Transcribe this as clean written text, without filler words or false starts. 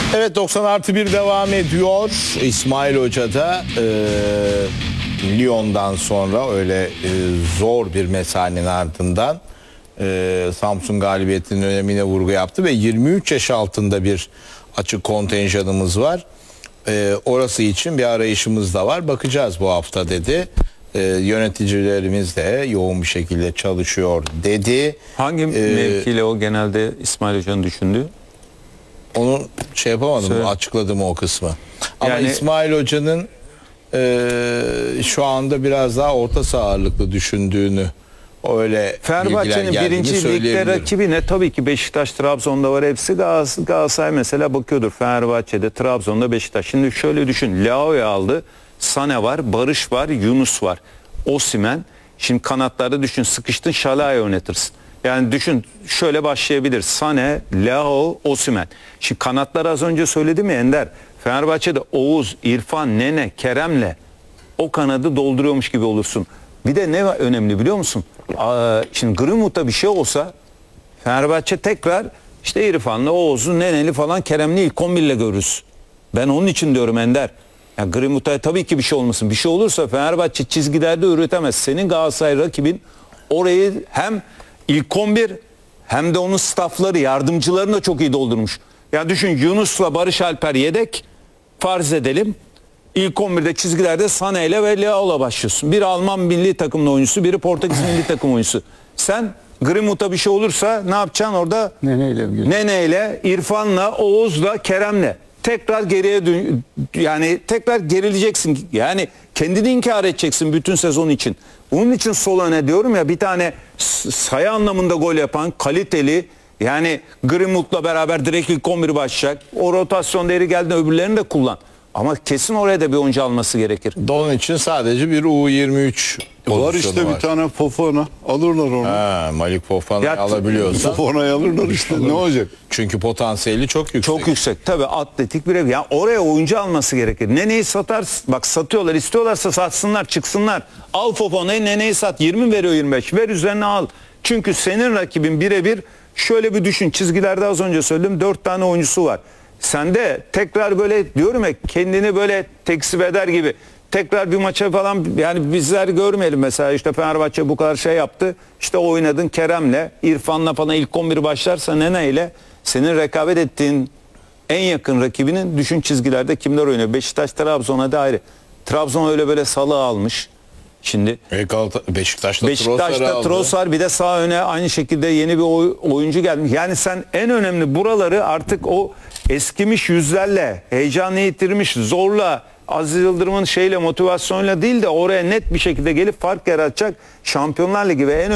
Evet, 90+1 devam ediyor. İsmail Hoca da Lyon'dan sonra öyle zor bir mesainin ardından Samsun galibiyetinin önemine vurgu yaptı ve 23 yaş altında bir açık kontenjanımız var. Orası için bir arayışımız da var. Bakacağız bu hafta dedi. Yöneticilerimiz de yoğun bir şekilde çalışıyor dedi. Hangi mevkiyle o genelde İsmail Hoca'nın düşündüğü? Onu şey yapamadım, Söyle. açıkladım o kısmı. Ama Yani, İsmail Hoca'nın şu anda biraz daha orta saha ağırlıklı düşündüğünü öyle Fenerbahçe'nin birinci ligde rakibi ne? Tabii ki Beşiktaş, Trabzon'da var hepsi. Galatasaray mesela bakıyordur Fenerbahçe'de, Trabzon'da, Beşiktaş. Şimdi şöyle düşün. Leao'yu aldı. Sane var, Barış var, Yunus var. Osimhen. Şimdi kanatlarda düşün, sıkıştın, Şalai'yi oynatırsın. Yani düşün, şöyle başlayabilir. Sane, Leao, Osimhen. Şimdi kanatları az önce söyledim ya Ender. Fenerbahçe'de Oğuz, İrfan, Nene, Kerem'le o kanadı dolduruyormuş gibi olursun. Bir de ne önemli biliyor musun? Şimdi Greenwood'da bir şey olsa Fenerbahçe tekrar işte İrfan'la, Oğuz'u, Neneli falan, Kerem'li ilk 11'le görürüz. Ben onun için diyorum Ender. Yani Greenwood'a tabii ki bir şey olmasın. Bir şey olursa Fenerbahçe çizgilerde üretemez. Senin Galatasaray rakibin orayı hem ilk 11 hem de onun staffları, yardımcılarını da çok iyi doldurmuş. Yani düşün, Yunus'la Barış Alper yedek, farz edelim. İlk 11'de çizgilerde Sané ile ve Leao'la başlıyorsun. Biri Alman milli takımın oyuncusu, biri Portekiz milli takım oyuncusu. Sen Greenwood'a bir şey olursa ne yapacaksın orada? Nene ile, İrfan'la, Oğuz'la, Kerem'le. Tekrar geriye yani tekrar gerileceksin. Yani kendini inkar edeceksin bütün sezon için. Bunun için sol öne diyorum ya, bir tane sayı anlamında gol yapan, kaliteli, yani Greenwood'la beraber direkt ilk 11 başlayacak. O rotasyon değeri geldiğinde öbürlerini de kullan. Ama kesin oraya da bir oyuncu alması gerekir. Onun için sadece bir U23 var işte var. Bir tane Fofana alırlar onu. Ha, Malik Fofana'yı alabiliyorsan. Fofana'yı alırlar işte, ne olacak? Çünkü potansiyeli çok yüksek. Çok yüksek. Tabii atletik bir ev. Yani oraya oyuncu alması gerekir. Nene'yi satar. Bak satıyorlar. İstiyorlarsa satsınlar, çıksınlar. Al Fofana'yı, Nene'yi sat. 20 veriyor, 25. Ver üzerine al. Çünkü senin rakibin birebir, şöyle bir düşün. Çizgilerde az önce söyledim, 4 tane oyuncusu var. Sen de tekrar böyle diyorum ya, kendini böyle tekzip eder gibi tekrar bir maça falan, yani bizler görmeyelim mesela, işte Fenerbahçe bu kadar şey yaptı, işte oynadın Kerem'le, İrfan'la falan ilk 11 başlarsa Nene ile senin rekabet ettiğin en yakın rakibinin düşün çizgilerde kimler oynuyor? Beşiktaş, Trabzon'a da ayrı. Trabzon öyle böyle Salı almış. Şimdi Beşiktaş'ta Trossard, bir de sağ öne aynı şekilde yeni bir oyuncu gelmiş. Yani sen en önemli buraları artık o eskimiş yüzlerle, heyecanı yitirmiş, zorla, Aziz Yıldırım'ın şeyle, motivasyonla değil de oraya net bir şekilde gelip fark yaratacak Şampiyonlar Ligi ve en